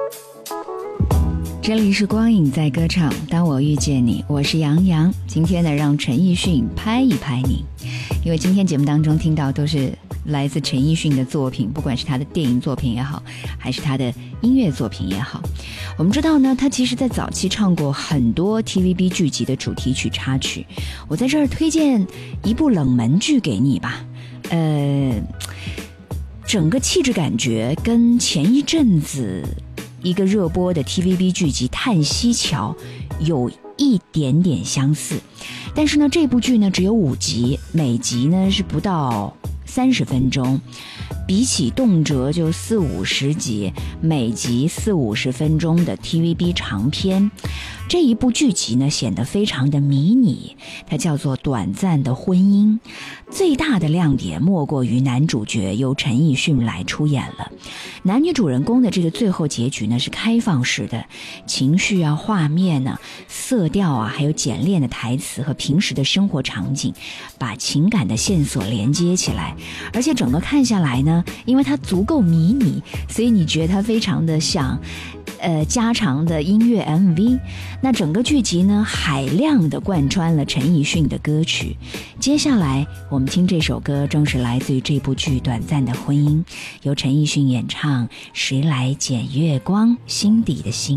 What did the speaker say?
这里是光影在歌唱，当我遇见你，我是杨洋。今天呢，让陈奕迅拍一拍你，因为今天节目当中听到都是来自陈奕迅的作品，不管是他的电影作品也好，还是他的音乐作品也好。我们知道呢，他其实在早期唱过很多 TVB 剧集的主题曲插曲。我在这儿推荐一部冷门剧给你吧，整个气质感觉跟前一阵子一个热播的 TVB 剧集《叹息桥》有一点点相似，但是呢，这部剧呢只有5集，每集呢是不到30分钟，比起动辄就40-50集，每集40-50分钟的 TVB 长篇，这一部剧集呢显得非常的迷你，它叫做《短暂的婚姻》。最大的亮点莫过于男主角由陈奕迅来出演了，男女主人公的这个最后结局呢是开放式的，情绪啊、画面啊、色调啊，还有简练的台词和平时的生活场景，把情感的线索连接起来。而且整个看下来呢，因为它足够迷你，所以你觉得它非常的像加长的音乐 MV。 那整个剧集呢海量的贯穿了陈奕迅的歌曲。接下来我们听这首歌，正是来自于这部剧《短暂的婚姻》，由陈奕迅演唱《谁来捡月光》，心底的心。